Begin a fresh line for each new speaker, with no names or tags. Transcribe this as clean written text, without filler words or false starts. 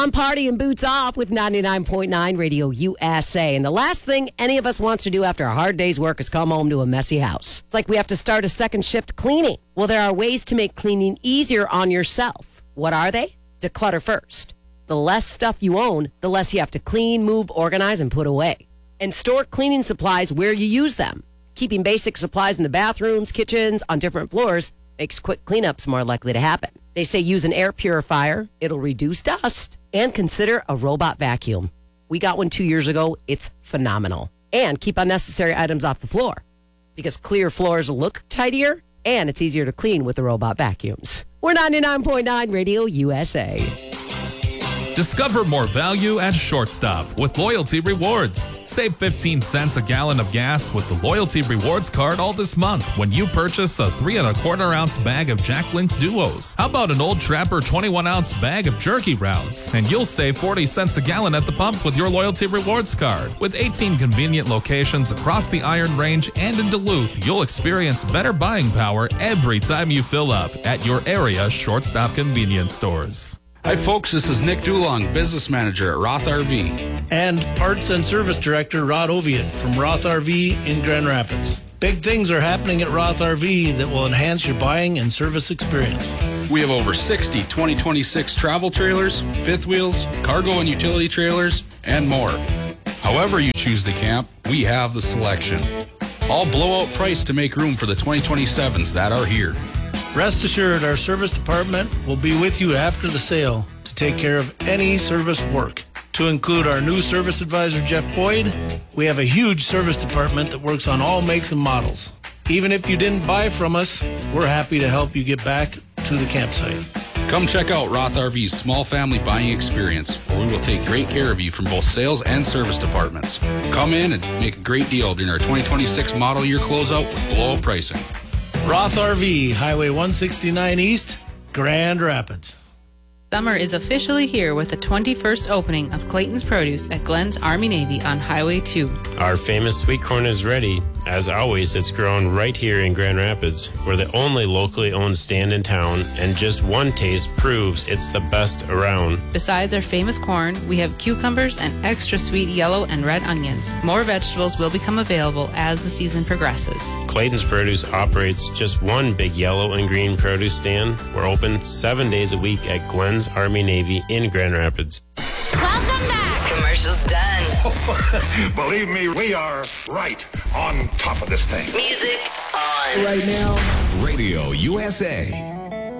I'm partying boots off with 99.9 Radio USA. And the last thing any of us wants to do after a hard day's work is come home to a messy house. It's like we have to start a second shift cleaning. Well, there are ways to make cleaning easier on yourself. What are they? Declutter first. The less stuff you own, the less you have to clean, move, organize, and put away. And store cleaning supplies where you use them. Keeping basic supplies in the bathrooms, kitchens, on different floors makes quick cleanups more likely to happen. They say use an air purifier. It'll reduce dust. And consider a robot vacuum. We got one 2 years ago. It's phenomenal. And keep unnecessary items off the floor. Because clear floors look tidier, and it's easier to clean with the robot vacuums. We're 99.9 Radio USA.
Discover more value at Shortstop with Loyalty Rewards. Save 15 cents a gallon of gas with the Loyalty Rewards card all this month when you purchase a 3 1/4 ounce bag of Jack Link's Duos. How about an Old Trapper 21 ounce bag of jerky rounds? And you'll save 40 cents a gallon at the pump with your Loyalty Rewards card. With 18 convenient locations across the Iron Range and in Duluth, you'll experience better buying power every time you fill up at your area Shortstop convenience stores.
Hi folks, this is Nick Dulong, Business Manager at Roth RV.
And Parts and Service Director Rod Oviatt from Roth RV in Grand Rapids. Big things are happening at Roth RV that will enhance your buying and service experience.
We have over 60 2026 travel trailers, fifth wheels, cargo and utility trailers, and more. However you choose to camp, we have the selection. All blowout price to make room for the 2027s that are here.
Rest assured, our service department will be with you after the sale to take care of any service work. To include our new service advisor, Jeff Boyd, we have a huge service department that works on all makes and models. Even if you didn't buy from us, we're happy to help you get back to the campsite.
Come check out Roth RV's small family buying experience, where we will take great care of you from both sales and service departments. Come in and make a great deal during our 2026 model year closeout with blowout pricing.
Roth RV, Highway 169 East, Grand Rapids.
Summer is officially here with the 21st opening of Clayton's Produce at Glenn's Army Navy on Highway 2.
Our famous sweet corn is ready. As always, it's grown right here in Grand Rapids. We're the only locally owned stand in town, and just one taste proves it's the best around.
Besides our famous corn, we have cucumbers and extra sweet yellow and red onions. More vegetables will become available as the season progresses.
Clayton's Produce operates just one big yellow and green produce stand. We're open 7 days a week at Glenn's Army Navy in Grand Rapids.
Welcome back. Commercial's done.
Believe me, we are right on top of this thing.
Music on.
Right now, Radio USA.